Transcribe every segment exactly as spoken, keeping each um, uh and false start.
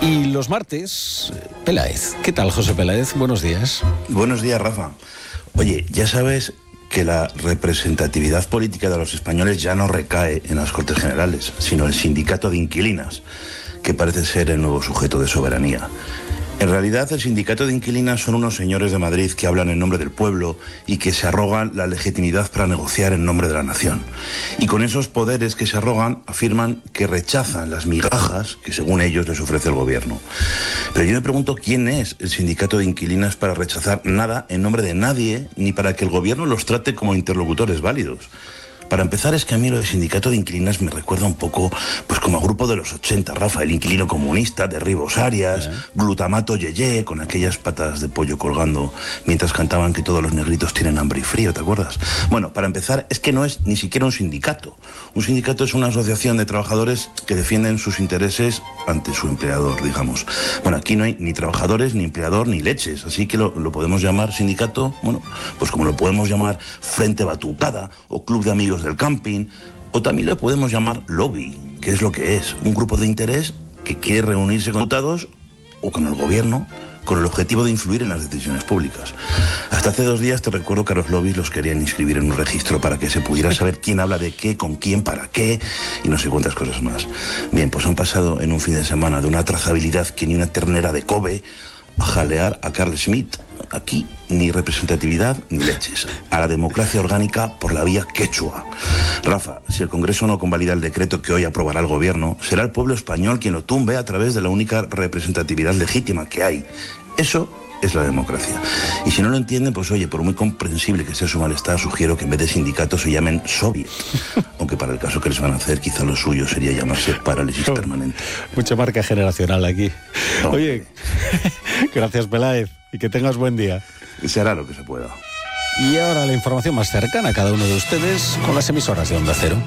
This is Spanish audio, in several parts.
Y los martes, Peláez. ¿Qué tal, José Peláez? Buenos días. Buenos días, Rafa. Oye, ya sabes que la representatividad política de los españoles ya no recae en las Cortes Generales, sino el Sindicato de Inquilinas, que parece ser el nuevo sujeto de soberanía. En realidad, el Sindicato de Inquilinas son unos señores de Madrid que hablan en nombre del pueblo y que se arrogan la legitimidad para negociar en nombre de la nación. Y con esos poderes que se arrogan, afirman que rechazan las migajas que, según ellos, les ofrece el gobierno. Pero yo me pregunto quién es el Sindicato de Inquilinas para rechazar nada en nombre de nadie, ni para que el gobierno los trate como interlocutores válidos. Para empezar, es que a mí lo del Sindicato de Inquilinas me recuerda un poco pues como a grupo de los ochenta, Rafa, el inquilino comunista, Derribos Arias, ¿Eh? Glutamato Yeye, con aquellas patas de pollo colgando mientras cantaban que todos los negritos tienen hambre y frío, ¿te acuerdas? Bueno, para empezar, es que no es ni siquiera un sindicato. Un sindicato es una asociación de trabajadores que defienden sus intereses ante su empleador, digamos. Bueno, aquí no hay ni trabajadores, ni empleador, ni leches, así que lo, lo podemos llamar sindicato, bueno, pues como lo podemos llamar Frente Batucada o Club de Amigos del Camping, o también lo podemos llamar lobby, que es lo que es, un grupo de interés que quiere reunirse con diputados o con el gobierno con el objetivo de influir en las decisiones públicas. Hasta hace dos días te recuerdo que a los lobbies los querían inscribir en un registro para que se pudiera saber quién habla de qué, con quién, para qué y no sé cuántas cosas más. Bien, pues han pasado en un fin de semana de una trazabilidad que ni una ternera de Kobe a jalear a Carl Schmitt. Aquí ni representatividad ni leches. A la democracia orgánica por la vía quechua. Rafa, si el Congreso no convalida el decreto que hoy aprobará el gobierno, será el pueblo español quien lo tumbe a través de la única representatividad legítima que hay. Eso es la democracia. Y si no lo entienden, pues oye, por muy comprensible que sea su malestar, sugiero que en vez de sindicatos se llamen soviet. Aunque para el caso que les van a hacer, quizá lo suyo sería llamarse parálisis oh, permanente. Mucha marca generacional aquí. Oh. Oye, gracias, Peláez, y que tengas buen día. Se hará lo que se pueda. Y ahora la información más cercana a cada uno de ustedes con las emisoras de Onda Cero.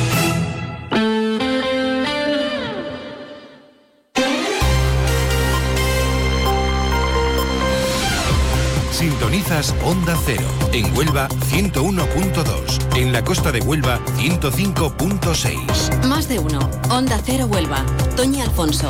Sintonizas Onda Cero. En Huelva, ciento uno punto dos. En la costa de Huelva, ciento cinco punto seis. Más de uno. Onda Cero Huelva. Toñi Alfonso.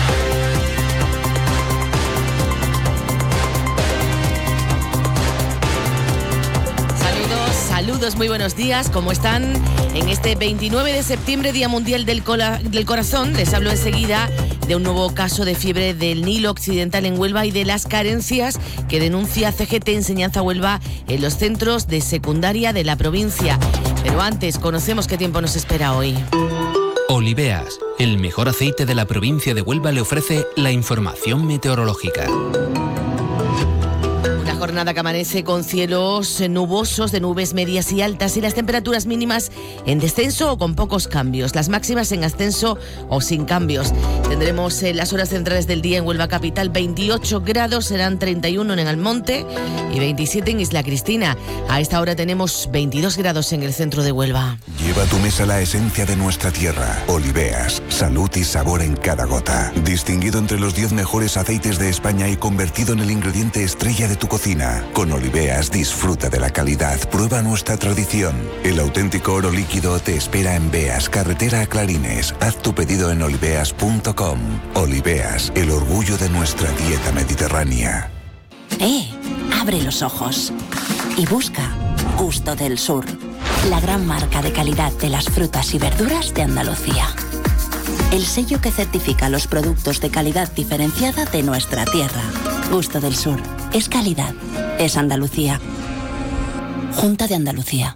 Saludos, muy buenos días, ¿cómo están? En este veintinueve de septiembre, Día Mundial del, Cola, del Corazón, les hablo enseguida de un nuevo caso de fiebre del Nilo Occidental en Huelva y de las carencias que denuncia C G T Enseñanza Huelva en los centros de secundaria de la provincia. Pero antes, conocemos qué tiempo nos espera hoy. Oliveas, el mejor aceite de la provincia de Huelva, le ofrece la información meteorológica. Jornada que amanece con cielos nubosos de nubes medias y altas y las temperaturas mínimas en descenso o con pocos cambios, las máximas en ascenso o sin cambios. Tendremos en las horas centrales del día en Huelva capital veintiocho grados, serán treinta y uno en Almonte y veintisiete en Isla Cristina. A esta hora tenemos veintidós grados en el centro de Huelva. Lleva a tu mesa la esencia de nuestra tierra. Oliveas, salud y sabor en cada gota. Distinguido entre los diez mejores aceites de España y convertido en el ingrediente estrella de tu cocina. Con Oliveas disfruta de la calidad, prueba nuestra tradición. El auténtico oro líquido te espera en Beas, carretera a Clarines. Haz tu pedido en oliveas punto com. Oliveas, el orgullo de nuestra dieta mediterránea. Eh, abre los ojos y busca Gusto del Sur, la gran marca de calidad de las frutas y verduras de Andalucía. El sello que certifica los productos de calidad diferenciada de nuestra tierra. Gusto del Sur. Es calidad. Es Andalucía. Junta de Andalucía.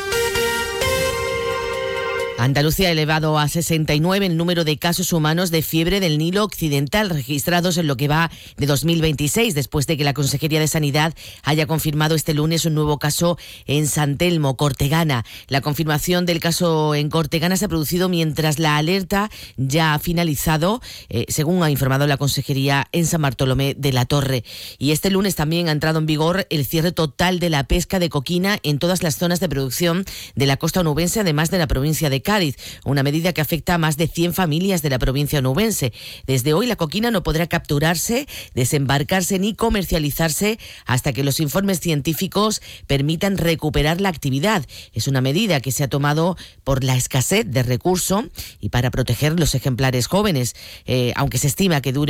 Andalucía ha elevado a sesenta y nueve el número de casos humanos de fiebre del Nilo Occidental registrados en lo que va de dos mil veintiséis, después de que la Consejería de Sanidad haya confirmado este lunes un nuevo caso en San Telmo, Cortegana. La confirmación del caso en Cortegana se ha producido mientras la alerta ya ha finalizado, eh, según ha informado la Consejería, en San Bartolomé de la Torre. Y este lunes también ha entrado en vigor el cierre total de la pesca de coquina en todas las zonas de producción de la costa onubense, además de la provincia de Cádiz. Cádiz, una medida que afecta a más de cien familias de la provincia onubense. Desde hoy la coquina no podrá capturarse, desembarcarse ni comercializarse hasta que los informes científicos permitan recuperar la actividad. Es una medida que se ha tomado por la escasez de recursos y para proteger los ejemplares jóvenes, eh, aunque se estima que dure